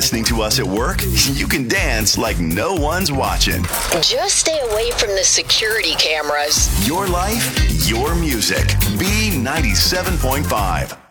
listening to us at work, you can dance like no one's watching. Just stay away from the security cameras. Your life, your music. B97.5.